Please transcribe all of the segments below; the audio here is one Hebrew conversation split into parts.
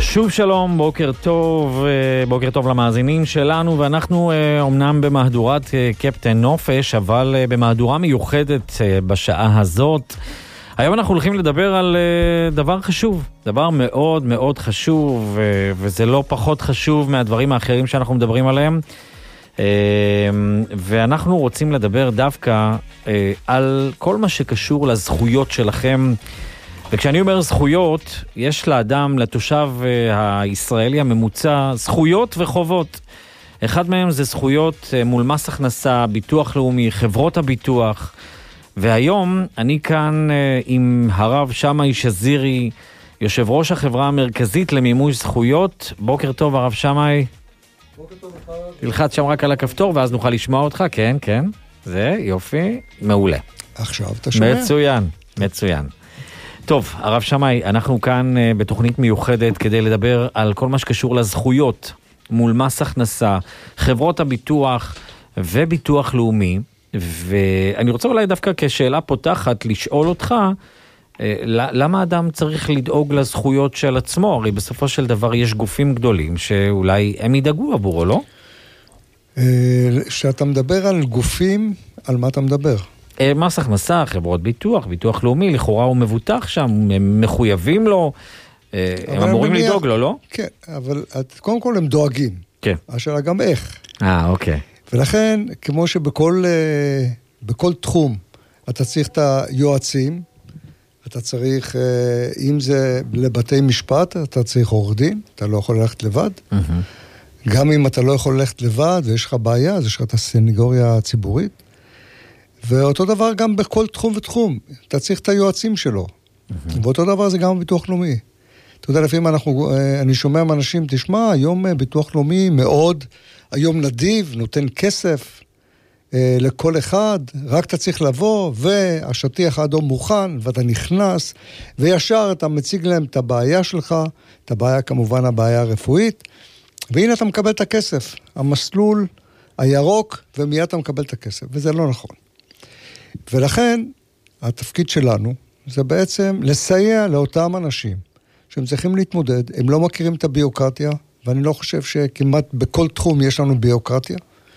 שוב שלום, בוקר טוב למאזינים שלנו, ואנחנו אומנם במהדורת קפטן נופש, אבל במהדורה מיוחדת בשעה הזאת. היום אנחנו הולכים לדבר על דבר חשוב, דבר מאוד מאוד חשוב, וזה לא פחות חשוב מהדברים האחרים שאנחנו מדברים עליהם. ואנחנו רוצים לדבר דווקא על כל מה שקשור לזכויות שלכם. וכשאני אומר זכויות, יש לאדם, לתושב הישראלי הממוצע, זכויות וחובות. אחד מהם זה זכויות מול מס הכנסה, ביטוח לאומי, חברות הביטוח. והיום אני כאן עם הרב שמאי שזירי, יושב ראש החברה המרכזית למימוש זכויות. בוקר טוב הרב שמאי. בוקר טוב לך. תלחץ שם רק על הכפתור ואז נוכל לשמוע אותך. כן, כן. זה יופי, מעולה. עכשיו אתה שומע? מצוין. טוב, הרב שמאי, אנחנו כאן בתוכנית מיוחדת כדי לדבר על כל מה שקשור לזכויות מול מס הכנסה, חברות הביטוח וביטוח לאומי, ואני רוצה אולי דווקא כשאלה פותחת לשאול אותך, למה אדם צריך לדאוג לזכויות של עצמו? הרי בסופו של דבר יש גופים גדולים שאולי הם ידאגו עבורו, לא? כשאתה מדבר על גופים, על מה אתה מדבר? מס הכנסה, חברות ביטוח, ביטוח לאומי, לכאורה הוא מבוטח שם, הם מחויבים לו, הם אמורים לדאוג לו, לא? כן, אבל קודם כל הם דואגים. כן. השאלה גם איך. אוקיי. ולכן, כמו שבכל תחום אתה צריך את היועצים, אתה צריך, אם זה לבתי משפט, אתה צריך עורך דין, אתה לא יכול ללכת לבד. גם אם אתה לא יכול ללכת לבד ויש לך בעיה, אז יש לך את הסניגוריה הציבורית. ואותו דבר גם בכל תחום ותחום, אתה צריך את היועצים שלו. ואותו דבר זה גם בביטוח לאומי. אתה יודע, לפעמים אני שומע מאנשים, תשמע, היום ביטוח לאומי מאוד, היום נדיב, נותן כסף לכל אחד, רק אתה צריך לבוא, והשטיח האדום מוכן, ואתה נכנס, וישר אתה מציג להם את הבעיה שלך, את הבעיה כמובן הבעיה הרפואית, והנה אתה מקבל את הכסף, המסלול הירוק, ומיד אתה מקבל את הכסף, וזה לא נכון. ולכן, התפקיד שלנו, זה בעצם לסייע לאותם אנשים, שהם צריכים להתמודד, הם לא מכירים את הביוקרטיה, ואני לא חושב שכמעט בכל תחום יש לנו ביוקרטיה,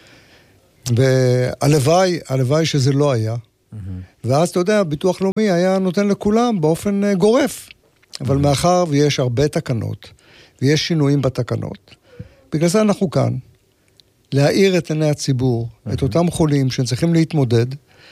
והלוואי שזה לא היה, ואז אתה יודע, ביטוח לאומי היה נותן לכולם באופן גורף, אבל מאחר ויש הרבה תקנות, ויש שינויים בתקנות, בגלל זה אנחנו כאן, להאיר את עיני הציבור, את אותם חולים שהם צריכים להתמודד,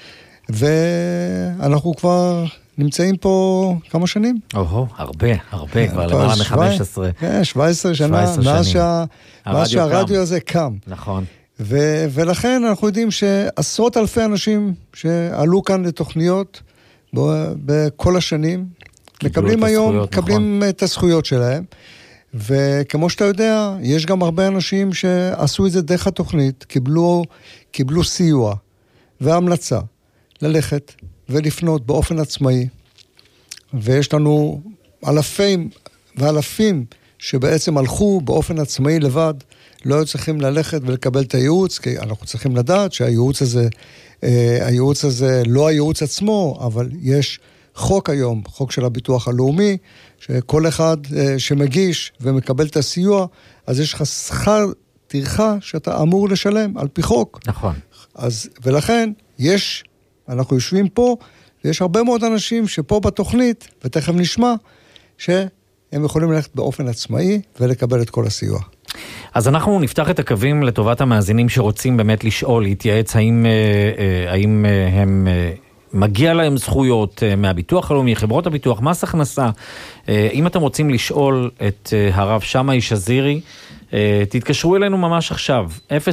ואנחנו כבר נמצאים פה כמה שנים? הרבה, כבר למעלה מ-15. כן, 17 שנה, מאז שהרדיו הזה קם. נכון. ולכן אנחנו יודעים שעשרות אלפי אנשים שעלו כאן לתוכניות בכל השנים, מקבלים היום, מקבלים את הזכויות שלהם, וכמו שאתה יודע, יש גם הרבה אנשים שעשו את זה דרך התוכנית, קיבלו סיוע והמלצה. ללכת ולפנות באופן עצמאי, ויש לנו אלפים שבעצם הלכו באופן עצמאי לבד, לא היו צריכים ללכת ולקבל את הייעוץ, כי אנחנו צריכים לדעת שהייעוץ הזה לא הייעוץ עצמו, אבל יש חוק היום, חוק של הביטוח הלאומי, שכל אחד שמגיש ומקבל את הסיוע, אז יש לך שכר טרחה שאתה אמור לשלם על פי חוק. נכון. ולכן אנחנו יושבים פה, ויש הרבה מאוד אנשים שפה בתוכנית, ותכף נשמע, שהם יכולים ללכת באופן עצמאי, ולקבל את כל הסיוע. אז אנחנו נפתח את הקווים לטובת המאזינים שרוצים באמת לשאול, להתייעץ, האם הם מגיע להם זכויות מהביטוח הלאומי, חברות הביטוח, מס הכנסה. אם אתם רוצים לשאול את הרב שמאי שזירי, תתקשרו אלינו ממש עכשיו,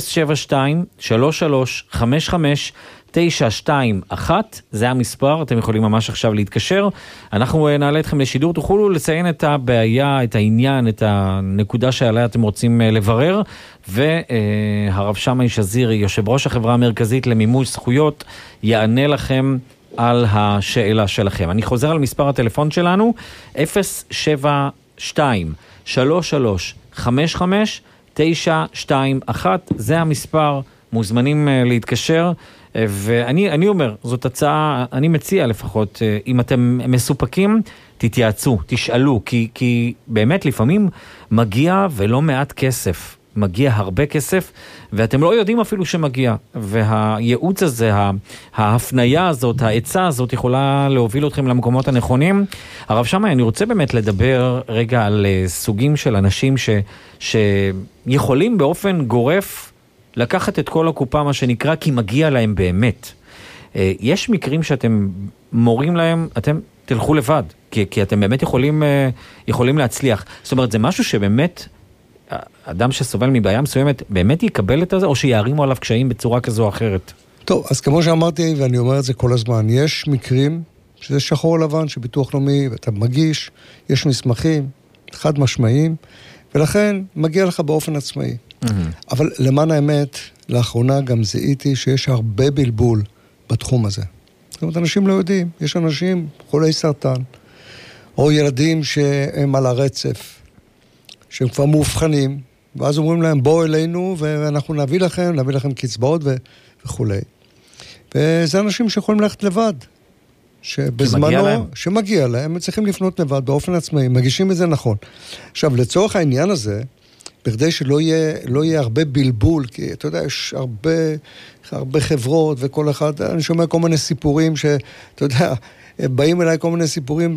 072-33-55-921, זה המספר, אתם יכולים ממש עכשיו להתקשר, אנחנו נעלה אתכם לשידור, תוכלו לציין את הבעיה, את העניין, את הנקודה שעליה אתם רוצים לברר, והרב שמאי שזירי, יושב ראש החברה המרכזית למימוש זכויות, יענה לכם על השאלה שלכם. אני חוזר על מספר הטלפון שלנו, 072-33-55-921, זה המספר, מוזמנים להתקשר, ואני אומר, זאת הצעה, אני מציע לפחות, אם אתם מסופקים, תתייעצו, תשאלו, כי באמת לפעמים מגיע ולא מעט כסף, מגיע הרבה כסף, ואתם לא יודעים אפילו שמגיע, והייעוץ הזה, ההפניה הזאת, העצה הזאת, יכולה להוביל אתכם למקומות הנכונים. הרב שמאי, אני רוצה באמת לדבר רגע על סוגים של אנשים שיכולים באופן גורף לקחת את כל הקופה, מה שנקרא, כי מגיע להם באמת. יש מקרים שאתם מורים להם, אתם תלכו לבד, כי אתם באמת יכולים להצליח. זאת אומרת, זה משהו שבאמת, אדם שסובל מבעיה מסוימת, באמת יקבל את זה, או שיערימו עליו קשיים בצורה כזו או אחרת? טוב, אז כמו שאמרתי, ואני אומר את זה כל הזמן, יש מקרים שזה שחור לבן, שביטוח לאומי, ואתה מגיש, יש מסמכים, חד משמעיים, ולכן מגיע לך באופן עצמאי. אבל למען האמת, לאחרונה גם זיהיתי שיש הרבה בלבול בתחום הזה. זאת אומרת, אנשים לא יודעים, יש אנשים חולי סרטן, או ילדים שהם על הרצף, שהם כבר מאובחנים, ואז אומרים להם, בואו אלינו, ואנחנו נביא לכם קצבאות וכו'. וזה אנשים שיכולים ללכת לבד, שבזמנו, שמגיע להם, הם צריכים לפנות לבד באופן עצמאי, מגישים את זה נכון. עכשיו, לצורך העניין הזה, בכדי שלא יהיה הרבה בלבול, כי אתה יודע, יש הרבה חברות, וכל אחד, אני שומע כל מיני סיפורים שאתה יודע, באים אליי כל מיני סיפורים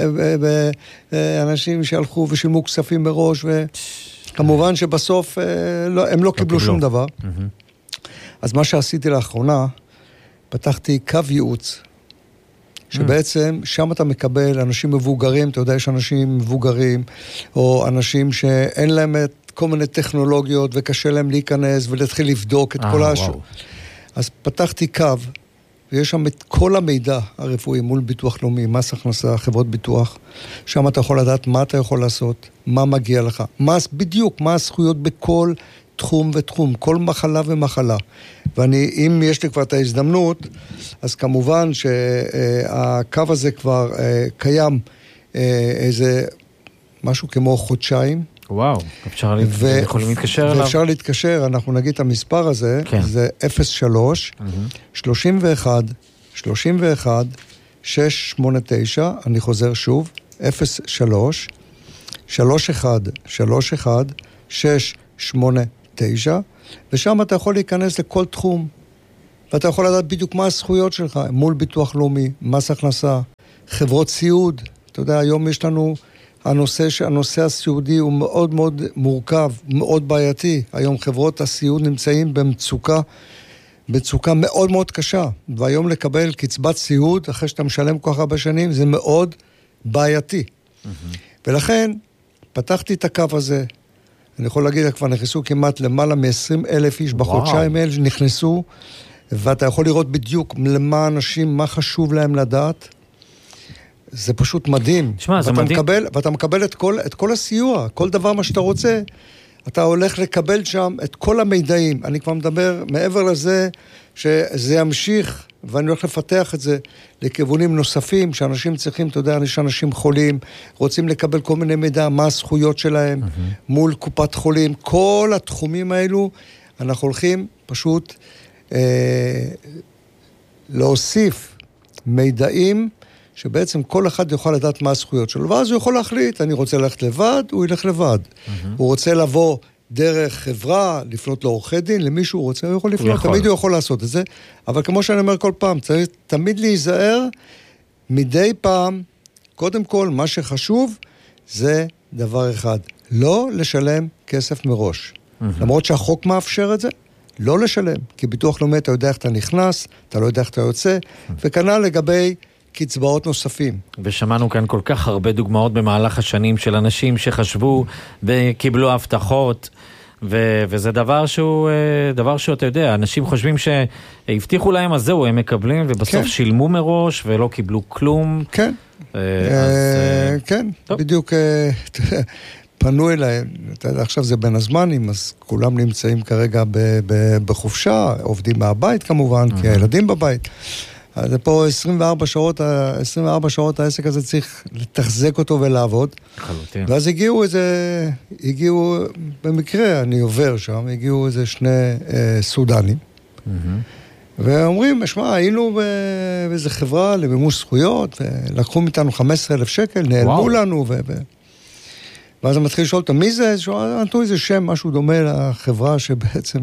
באנשים שהלכו ושילמו כספים מראש, וכמובן שבסוף הם לא קיבלו שום דבר. אז מה שעשיתי לאחרונה, פתחתי קו ייעוץ, שבעצם שם אתה מקבל אנשים מבוגרים, אתה יודע, יש אנשים מבוגרים, או אנשים שאין להם את כל מיני טכנולוגיות, וקשה להם להיכנס ולהתחיל לבדוק את כל השוק. אז פתחתי קו, ויש שם את כל המידע הרפואי מול ביטוח לאומי, מס הכנסה, חברות ביטוח. שם אתה יכול לדעת מה אתה יכול לעשות, מה מגיע לך, בדיוק מה הזכויות בכל תחום ותחום, כל מחלה ומחלה. אם יש לי כבר את ההזדמנות, אז כמובן שהקו הזה כבר קיים איזה משהו כמו חודשיים. וואו, יכולים להתקשר אליו. ואפשר להתקשר, אנחנו נגיד את המספר הזה, זה 03, 31, 689, אני חוזר שוב, 03, 31, 689, ושם אתה יכול להיכנס לכל תחום, ואתה יכול לדעת בדיוק מה הזכויות שלך, מול ביטוח לאומי, מס הכנסה, חברות סיעוד, אתה יודע, היום יש לנו הנושא הסיעודי הוא מאוד מאוד מורכב, מאוד בעייתי. היום חברות הסיעוד נמצאים במצוקה מאוד מאוד קשה. והיום לקבל קצבת סיעוד, אחרי שאתה משלם כל כך הרבה שנים, זה מאוד בעייתי. ולכן, פתחתי את הקו הזה. אני יכול להגיד, כבר נכנסו כמעט למעלה מ-20,000 איש בחודשיים האלה שנכנסו, ואתה יכול לראות בדיוק למה אנשים, מה חשוב להם לדעת. זה פשוט מדהים. שמה, זה מדהים. ואתה מקבל את כל הסיוע, כל דבר מה שאתה רוצה, אתה הולך לקבל שם את כל המידעים. אני כבר מדבר מעבר לזה, שזה ימשיך, ואני הולך לפתח את זה לכיוונים נוספים, שאנשים צריכים, אתה יודע, יש אנשים חולים, רוצים לקבל כל מיני מידע, מה הזכויות שלהם, מול קופת חולים, כל התחומים האלו, אנחנו הולכים פשוט להוסיף מידעים, שבעצם כל אחד יוכל לדעת מה הזכויות שלו, ואז הוא יכול להחליט, אני רוצה ללכת לבד, הוא ילך לבד. הוא רוצה לבוא דרך חברה, לפנות לעורכי דין, למישהו הוא רוצה, הוא יכול לפנות, תמיד הוא יכול לעשות את זה, אבל כמו שאני אומר כל פעם, צריך תמיד להיזהר, מדי פעם, קודם כל, מה שחשוב, זה דבר אחד, לא לשלם כסף מראש. למרות שהחוק מאפשר את זה, לא לשלם, כי ביטוח לאומי אתה יודע איך אתה נכנס, אתה לא יודע איך אתה יוצא, וכנ"ל לגבי קצבאות נוספים. ושמענו כאן כל כך הרבה דוגמאות במהלך השנים של אנשים שחשבו וקיבלו הבטחות, וזה דבר שהוא, אתה יודע, אנשים חושבים שהבטיחו להם, אז זהו, הם מקבלים, ובסוף שילמו מראש ולא קיבלו כלום. כן, כן, בדיוק פנו אליי, עכשיו זה בין הזמנים, אז כולם נמצאים כרגע בחופשה, עובדים מהבית כמובן, כי הילדים בבית. אז פה 24 שעות העסק הזה צריך לתחזק אותו ולעבוד. ואז הגיעו במקרה, אני עובר שם, הגיעו איזה שני סודנים, ואומרים, שמע, היינו באיזו חברה למימוש זכויות, ולקחו מאיתנו 15,000 שקל, נעלמו לנו, ואז אני מתחיל לשאול אותם, מי זה? נתנו איזה שם, משהו דומה לחברה שבעצם...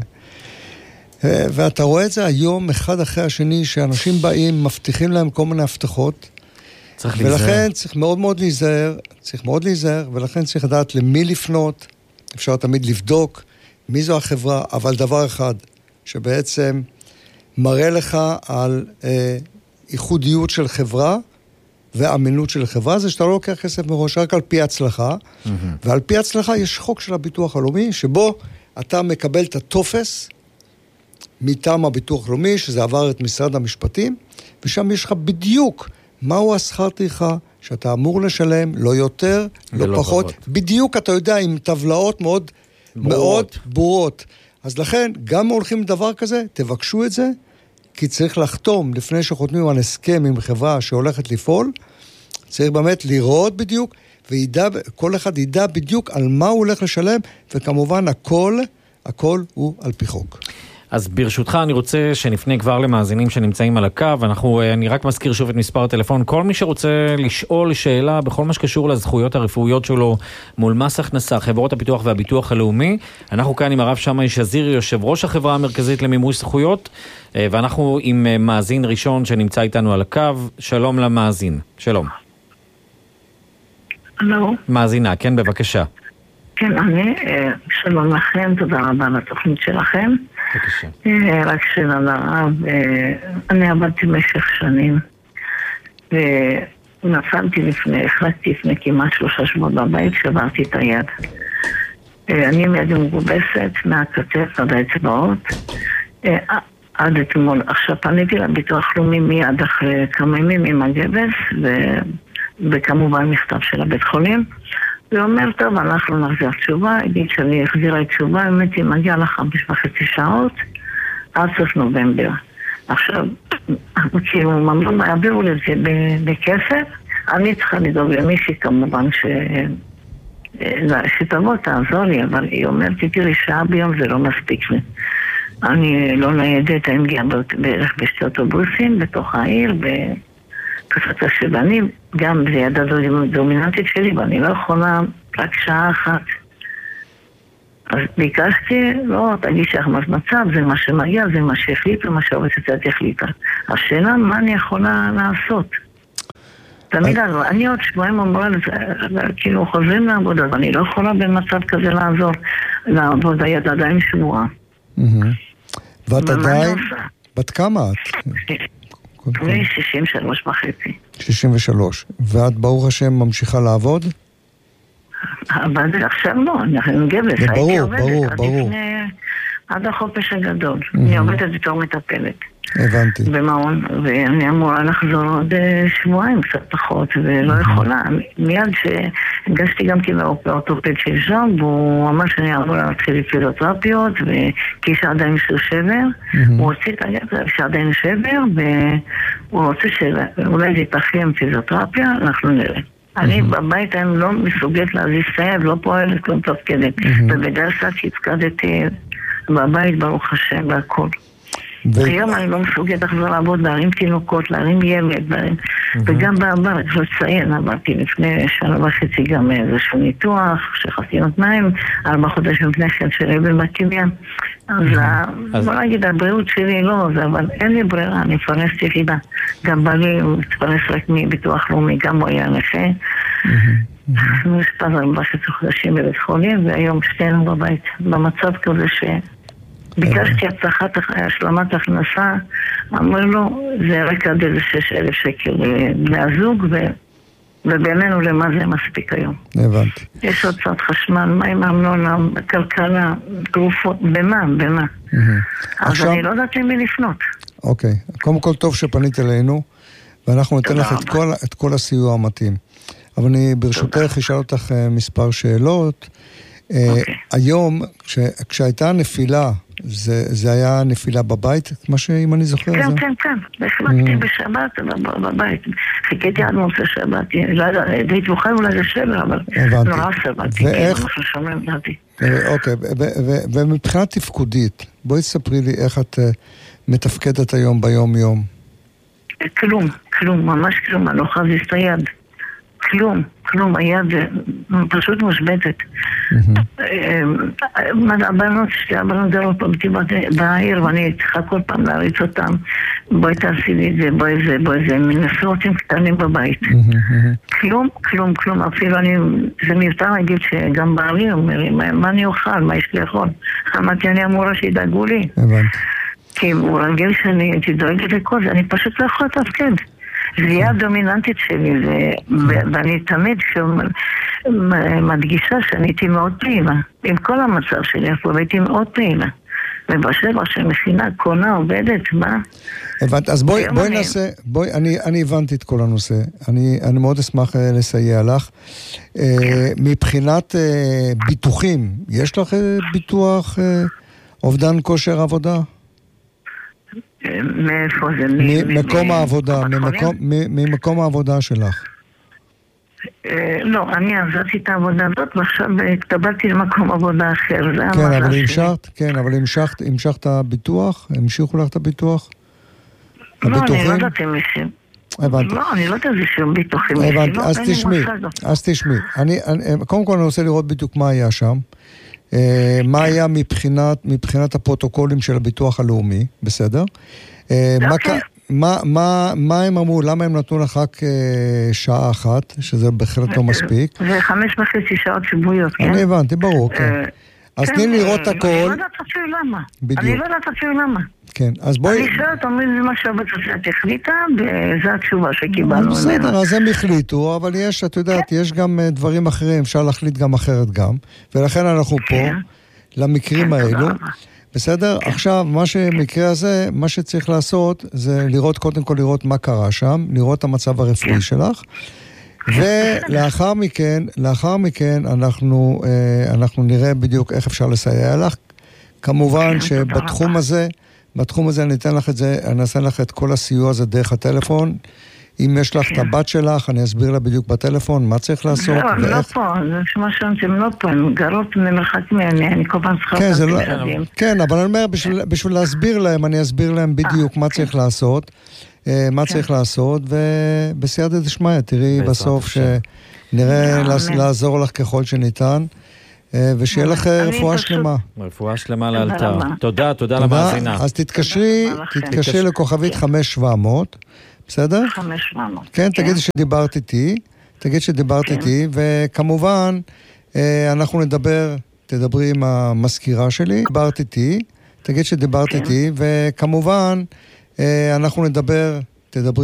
ואתה רואה את זה היום, אחד אחרי השני, שאנשים באים, מבטיחים להם כל מיני הבטחות, ולכן צריך מאוד מאוד להיזהר, ולכן צריך לדעת למי לפנות, אפשר תמיד לבדוק מי זו החברה, אבל דבר אחד, שבעצם מראה לך על ייחודיות של חברה, ואמינות של חברה, זה שאתה לא לוקח כסף מראש, רק על פי הצלחה, ועל פי הצלחה יש חוק של הביטוח הלאומי, שבו אתה מקבל את הטופס, מטעם הביטוח הלאומי, שזה עבר את משרד המשפטים, ושם יש לך בדיוק מהו השכר טרחה שאתה אמור לשלם, לא יותר, לא פחות. בדיוק אתה יודע, עם טבלאות מאוד ברורות. אז לכן, גם הולכים לדבר כזה, תבקשו את זה, כי צריך לחתום לפני שחותמים על הסכם עם חברה שהולכת לפעול, צריך באמת לראות בדיוק, וכל אחד ידע בדיוק על מה הוא הולך לשלם, וכמובן הכל הוא על פי חוק. אז ברשותך אני רוצה שנפנה כבר למאזינים שנמצאים על הקו, אני רק מזכיר שוב את מספר הטלפון, כל מי שרוצה לשאול שאלה בכל מה שקשור לזכויות הרפואיות שלו מול מס הכנסה, חברות הפיתוח והביטוח הלאומי, אנחנו כאן עם הרב שמאי שזירי, יושב ראש החברה המרכזית למימוש זכויות, ואנחנו עם מאזין ראשון שנמצא איתנו על הקו, שלום למאזין, שלום. הלו. מאזינה, כן בבקשה. כן, שלום לכם, תודה רבה על התוכנית שלכם. בבקשה. רק שאלה לרב, אני עבדתי במשך שנים, החלטתי לפני כמעט 3 שבועות בבית, שברתי את היד. אני עם יד מגובסת, מהכתף עד האצבעות, עד אתמול. עכשיו פניתי לביטוח לאומי מיד אחרי כמה ימים עם הגבס, וכמובן מכתב של הבית חולים. הוא אומר, טוב, אנחנו נחזיר תשובה, הגיד שאני אחזירה תשובה, באמת היא מגיעה לך 5.5 שעות, עד סוף נובמבר. עכשיו, כאילו, ממש יעבירו לזה בכסף, אני צריכה לדאוג למישהי כמובן שתבוא, תעזור לי, אבל היא אומרת, תראי, שעה ביום זה לא מספיק לי. אני לא ניידת, אני מגיעה בערך בשתי אוטובוסים, בתוך העיר, פסקה שבאני, גם זה יד הדומיננטית שלי, ואני לא יכולה רק שעה אחת. אז ביקשתי, לא, תגיש לך מצב, זה מה שמגיע, זה מה שהחליט, ומה שהעובדת סוציאלית החליטה. השאלה, מה אני יכולה לעשות? תמיד, אני עוד שבועיים אמרה, כאילו חוזרים לעבוד, אבל אני לא יכולה במצב כזה לעבוד, היד עדיין שבועה. ואת עדיין, בת כמה את? אני 63.5. 63. ואת ברוך השם ממשיכה לעבוד? אבל עכשיו לא, אני מגבס. ברור. עד החופש הגדול. אני עובדת בתור מטפלת. הבנתי. במעון, ואני אמורה לחזור עוד שבועיים, קצת פחות, ולא יכולה. מיד שהגשתי גם לאורתופד של שם, והוא אמר שאני אמורה להתחיל לפיזיותרפיות, כי יש עדיין שבר, הוא הוציא את הגב, שעדיין שבר, והוא רוצה שאולי זה יתחם פיזיותרפיה, אנחנו נראה. אני בבית היום לא מסוגלת להזיז את היד, לא פועלת, לא מתפקדת. ובדרך כלל שהתפקדתי בבית, ברוך השם, והכל. היום אני לא מסוגלת לחזור לעבוד, להרים תינוקות, להרים ילד, וגם בעבר, אני חושב לציין, עברתי לפני 1.5 גם איזשהו ניתוח, שחסינות מים, 4 חודשים לפני כן שלי במקיביה. אז בוא נגיד, הבריאות שלי לא, אבל אין לי ברירה, אני מפרנסת יחידה. גם בעלי הוא מתפרנס רק מביטוח לאומי, גם הוא היה נכה. מספר 14 חודשים בבית חולים, והיום שתינו בבית, במצב כזה ביקשתי הצלחת השלמת הכנסה, אמר לו, זה רק עד איזה 6,000 שקל להזוג, ובינינו למה זה מספיק היום. הבנתי. יש הוצאת חשמל, מים, ארנונה, כלכלה, תרופות, במה? אז אני לא יודעת למי לפנות. אוקיי, קודם כל טוב שפנית אלינו, ואנחנו ניתן לך את כל הסיוע המתאים. אבל אני ברשותך אשאל אותך מספר שאלות. היום, כשהייתה נפילה, זה היה נפילה בבית, מה שאם אני זוכר? כן. החלטתי בשבת בבית. חיכיתי עד מוצא שבת. די תוכל אולי לשבר, אבל נורא סבתי. אוקיי, ומבחינה תפקודית, בואי תספרי לי איך את מתפקדת היום ביום יום? כלום, ממש כלום, אני לא יכולה להזיז את היד. כלום, היד פשוט מושבתת. הבנות גרות פה בעיר, ואני צריכה כל פעם להריץ אותם. בואי תעשי לי את זה, בואי זה, מנסו אותם קטנים בבית. כלום, אפילו זה מיותר להגיד שגם בעלי אומרים, מה אני אוכל, מה יש לאכול? אמרתי, אני אמורה שידאגו לי. כי הוא רגיל שאני הייתי דואגת לכל זה, אני פשוט לא יכולה לתפקד. זה יהיה הדומיננטית שלי, ואני תמיד מדגישה שאני הייתי מאוד פעילה. עם כל המצב שלי, הייתי מאוד פעילה. ובשבע שמכינה, קונה, עובדת, מה? הבנת, אז בואי נעשה, אני הבנתי את כל הנושא, אני מאוד אשמח לסייע לך. מבחינת ביטוחים, יש לך ביטוח אובדן כושר עבודה? מאיפה זה? ממקום העבודה, ממקום העבודה שלך. לא, אני עזרתי את העבודה הזאת, ועכשיו התקבלתי למקום עבודה אחר. כן, אבל המשכת הביטוח? המשיכו לך את הביטוח? לא, אני לא יודעת אם יש... לא, אני לא יודעת אם יש ביטוחים. אז תשמעי. קודם כל אני רוצה לראות בדיוק מה היה שם. מה היה מבחינת הפרוטוקולים של הביטוח הלאומי, בסדר? מה הם אמרו? למה הם נתנו לך רק שעה אחת, שזה בהחלט לא מספיק? זה 5.5 שעות שבועיות, כן? אני הבנתי, ברור, כן. אז תני לראות הכל. אני לא יודעת אפילו למה. כן, אז בואי... אני שואלת, אומרים לי מה שהבת הסעת החליטה, וזו התשובה שקיבלנו. בסדר, אז הם החליטו, אבל יש, את יודעת, יש גם דברים אחרים, אפשר להחליט גם אחרת גם, ולכן אנחנו פה, למקרים האלו. בסדר? עכשיו, מה שמקרה הזה, מה שצריך לעשות, זה לראות, קודם כל לראות מה קרה שם, לראות את המצב הרפואי שלך, ולאחר מכן אנחנו נראה בדיוק איך אפשר לסייע לך. כמובן שבתחום הזה אני אתן לך את זה, אני אעשה לך את כל הסיוע הזה דרך הטלפון. אם יש לך את הבת שלך, אני אסביר לה בדיוק בטלפון מה צריך לעשות. לא, הם לא פה, זה שמה שהם לא פה, הם גרות ממרחק ממני, אני כל פעם צריכה אותם. כן, אבל אני אומר, בשביל להסביר להם, אני אסביר להם בדיוק מה צריך לעשות, ובסייעתא דשמיא, תראי בסוף שנראה לעזור לך ככל שניתן, ושיהיה לך רפואה שלמה. רפואה שלמה לאלתר. תודה למאזינה. אז תתקשרי לכוכבית 5700, בסדר? 500. כן, תגידי שדיברת איתי, וכמובן, אנחנו תדברי עם המזכירה שלי, תגידי שדיברת איתי, וכמובן, אנחנו תדברי